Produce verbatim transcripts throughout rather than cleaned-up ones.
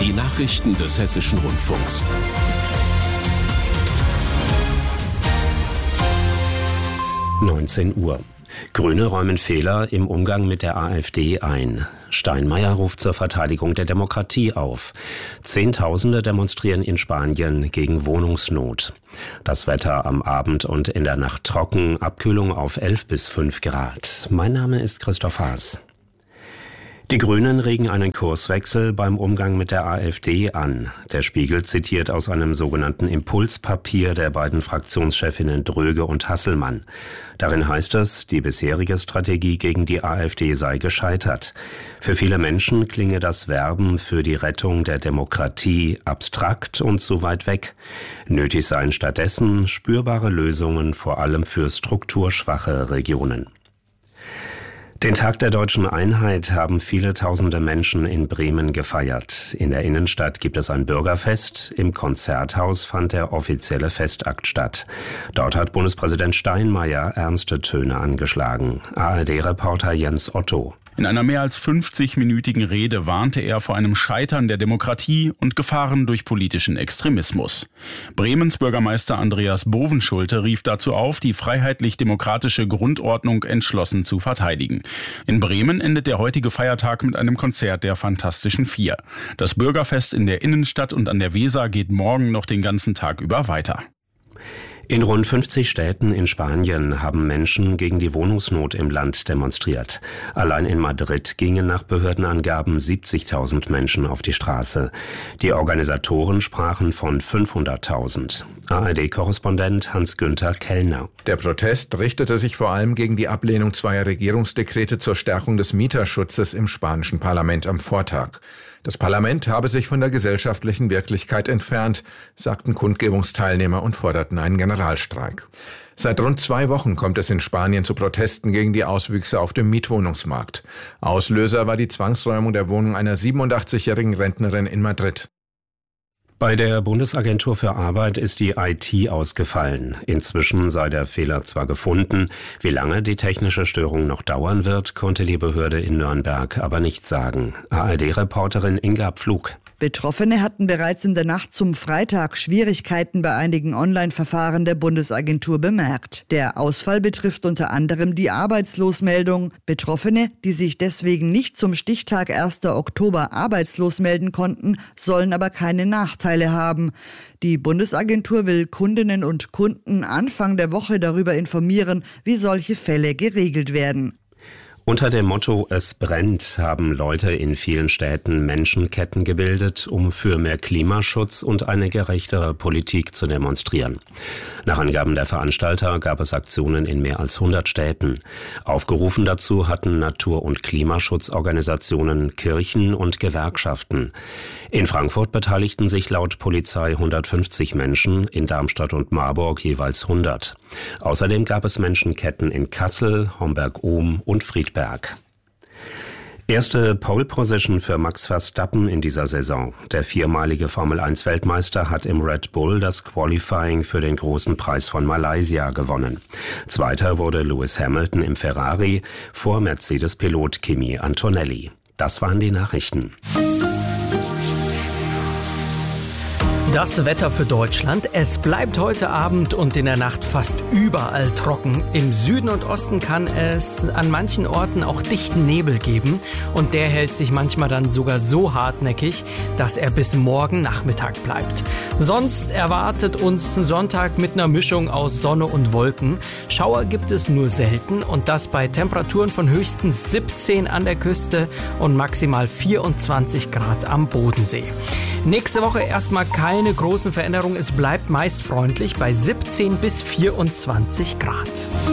Die Nachrichten des Hessischen Rundfunks. neunzehn Uhr. Grüne räumen Fehler im Umgang mit der AfD ein. Steinmeier ruft zur Verteidigung der Demokratie auf. Zehntausende demonstrieren in Spanien gegen Wohnungsnot. Das Wetter am Abend und in der Nacht trocken, Abkühlung auf elf bis fünf Grad. Mein Name ist Christoph Haas. Die Grünen regen einen Kurswechsel beim Umgang mit der AfD an. Der Spiegel zitiert aus einem sogenannten Impulspapier der beiden Fraktionschefinnen Dröge und Hasselmann. Darin heißt es, die bisherige Strategie gegen die AfD sei gescheitert. Für viele Menschen klinge das Werben für die Rettung der Demokratie abstrakt und zu weit weg. Nötig seien stattdessen spürbare Lösungen, vor allem für strukturschwache Regionen. Den Tag der deutschen Einheit haben viele tausende Menschen in Bremen gefeiert. In der Innenstadt gibt es ein Bürgerfest. Im Konzerthaus fand der offizielle Festakt statt. Dort hat Bundespräsident Steinmeier ernste Töne angeschlagen. A R D-Reporter Jens Otto. In einer mehr als fünfzigminütigen Rede warnte er vor einem Scheitern der Demokratie und Gefahren durch politischen Extremismus. Bremens Bürgermeister Andreas Bovenschulte rief dazu auf, die freiheitlich-demokratische Grundordnung entschlossen zu verteidigen. In Bremen endet der heutige Feiertag mit einem Konzert der Fantastischen Vier. Das Bürgerfest in der Innenstadt und an der Weser geht morgen noch den ganzen Tag über weiter. In rund fünfzig Städten in Spanien haben Menschen gegen die Wohnungsnot im Land demonstriert. Allein in Madrid gingen nach Behördenangaben siebzigtausend Menschen auf die Straße. Die Organisatoren sprachen von fünfhunderttausend. A R D-Korrespondent Hans-Günther Kellner. Der Protest richtete sich vor allem gegen die Ablehnung zweier Regierungsdekrete zur Stärkung des Mieterschutzes im spanischen Parlament am Vortag. Das Parlament habe sich von der gesellschaftlichen Wirklichkeit entfernt, sagten Kundgebungsteilnehmer und forderten einen Generalstreik. Seit rund zwei Wochen kommt es in Spanien zu Protesten gegen die Auswüchse auf dem Mietwohnungsmarkt. Auslöser war die Zwangsräumung der Wohnung einer siebenundachtzigjährigen Rentnerin in Madrid. Bei der Bundesagentur für Arbeit ist die I T ausgefallen. Inzwischen sei der Fehler zwar gefunden, wie lange die technische Störung noch dauern wird, konnte die Behörde in Nürnberg aber nicht sagen. A R D-Reporterin Inga Pflug. Betroffene hatten bereits in der Nacht zum Freitag Schwierigkeiten bei einigen Online-Verfahren der Bundesagentur bemerkt. Der Ausfall betrifft unter anderem die Arbeitslosmeldung. Betroffene, die sich deswegen nicht zum Stichtag ersten Oktober arbeitslos melden konnten, sollen aber keine Nachteile haben. Die Bundesagentur will Kundinnen und Kunden Anfang der Woche darüber informieren, wie solche Fälle geregelt werden. Unter dem Motto »Es brennt« haben Leute in vielen Städten Menschenketten gebildet, um für mehr Klimaschutz und eine gerechtere Politik zu demonstrieren. Nach Angaben der Veranstalter gab es Aktionen in mehr als hundert Städten. Aufgerufen dazu hatten Natur- und Klimaschutzorganisationen, Kirchen und Gewerkschaften. In Frankfurt beteiligten sich laut Polizei hundertfünfzig Menschen, in Darmstadt und Marburg jeweils hundert. Außerdem gab es Menschenketten in Kassel, Homberg-Ohm und Friedberg. Erste Pole-Position für Max Verstappen in dieser Saison. Der viermalige Formel eins Weltmeister hat im Red Bull das Qualifying für den großen Preis von Malaysia gewonnen. Zweiter wurde Lewis Hamilton im Ferrari vor Mercedes-Pilot Kimi Antonelli. Das waren die Nachrichten. Das Wetter für Deutschland. Es bleibt heute Abend und in der Nacht fast überall trocken. Im Süden und Osten kann es an manchen Orten auch dichten Nebel geben. Und der hält sich manchmal dann sogar so hartnäckig, dass er bis morgen Nachmittag bleibt. Sonst erwartet uns ein Sonntag mit einer Mischung aus Sonne und Wolken. Schauer gibt es nur selten und das bei Temperaturen von höchstens siebzehn an der Küste und maximal vierundzwanzig Grad am Bodensee. Nächste Woche erstmal keine großen Veränderungen. Es bleibt meist freundlich bei siebzehn bis vierundzwanzig Grad.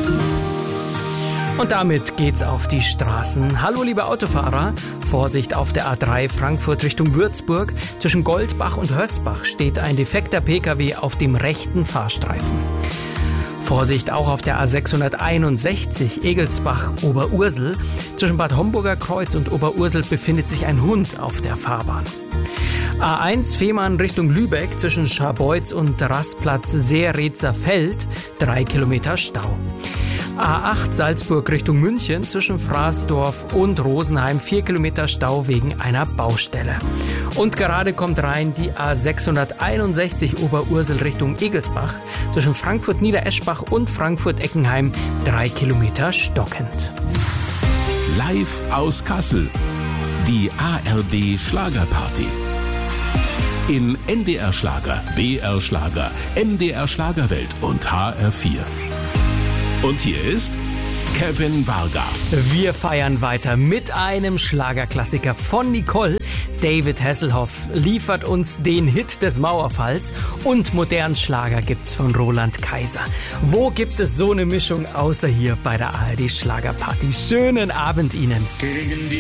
Und damit geht's auf die Straßen. Hallo liebe Autofahrer, Vorsicht auf der A drei Frankfurt Richtung Würzburg. Zwischen Goldbach und Hösbach steht ein defekter Pkw auf dem rechten Fahrstreifen. Vorsicht auch auf der A sechshunderteinundsechzig Egelsbach-Oberursel. Zwischen Bad Homburger Kreuz und Oberursel befindet sich ein Hund auf der Fahrbahn. A eins Fehmarn Richtung Lübeck zwischen Scharbeutz und Rastplatz Seeretzer Feld, drei Kilometer Stau. A acht Salzburg Richtung München zwischen Fraßdorf und Rosenheim, vier Kilometer Stau wegen einer Baustelle. Und gerade kommt rein die A sechshunderteinundsechzig Oberursel Richtung Egelsbach zwischen Frankfurt Niedereschbach und Frankfurt Eckenheim, drei Kilometer stockend. Live aus Kassel. Die A R D Schlagerparty. In N D R Schlager, B R Schlager, M D R Schlagerwelt und H R vier. Und hier ist Kevin Varga. Wir feiern weiter mit einem Schlagerklassiker von Nicole. David Hasselhoff liefert uns den Hit des Mauerfalls und modernen Schlager gibt's von Roland Kaiser. Wo gibt es so eine Mischung außer hier bei der A R D Schlagerparty? Schönen Abend Ihnen. Gegen die